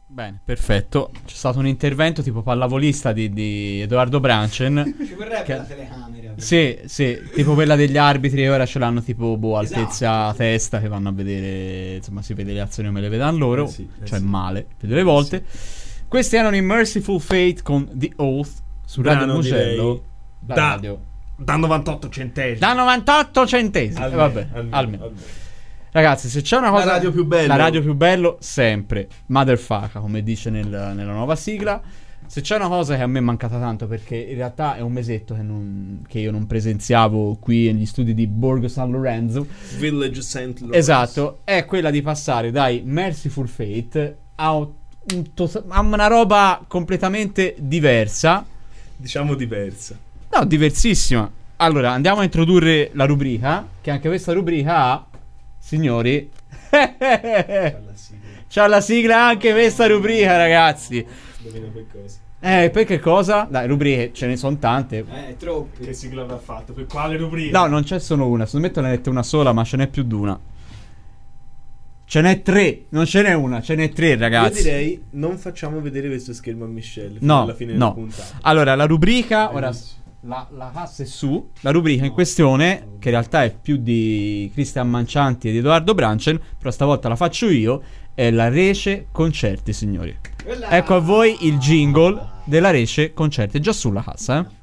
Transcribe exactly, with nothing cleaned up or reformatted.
Bene, perfetto. C'è stato un intervento tipo pallavolista di, di Edoardo Branchen. Ci vorrebbe che... la telecamera. Sì, sì, tipo quella degli arbitri, ora ce l'hanno tipo boh, altezza Esatto. testa, che vanno a vedere, insomma, si vede le azioni come le vedono loro, Eh sì, eh cioè sì. male, più delle volte. Sì. Questi erano i Merciful Fate con The Oath su Radio Brano, Mugello. direi, La da, radio. da novantotto centesimi. Da novantotto centesimi. Almeno, Eh, vabbè, almeno, almeno. almeno. Ragazzi, se c'è una cosa... La radio più bello. La radio più bello, sempre. Motherfucker, come dice nel- nella nuova sigla. Se c'è una cosa che a me è mancata tanto, perché in realtà è un mesetto che, non- che io non presenziavo qui negli studi di Borgo San Lorenzo. Village Saint Lawrence. Esatto, è quella di passare dai Merciful Fate a, un to- a una roba completamente diversa. Diciamo diversa. No, diversissima. Allora, andiamo a introdurre la rubrica, che anche questa rubrica ha, signori... Alla sigla. C'ha la sigla anche questa rubrica, ragazzi. Indovina che cosa. Eh, poi che cosa? Dai, rubriche ce ne sono tante. Eh, troppi. Che sigla avrà fatto? Per quale rubrica? No, non c'è solo una. Secondo me te ne dette una sola, ma ce n'è più di una. Ce n'è tre. Non ce n'è una, ce n'è tre, ragazzi. Io direi non facciamo vedere questo schermo a Michelle fino No, alla fine no. della puntata. Allora, la rubrica, ora Benissimo. la, la cassa è su. La rubrica in questione, che in realtà è più di Cristian Mancianti e di Edoardo Branchen, però stavolta la faccio io, è la Rece Concerti, signori. Quella- Ecco a voi il jingle della Rece Concerti, è già sulla cassa, eh.